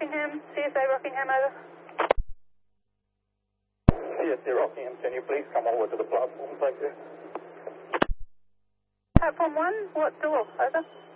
Rockingham, CSA Rockingham, over. CSA Rockingham, can you please come over to the platform? Thank you. Platform 1, what door? Over.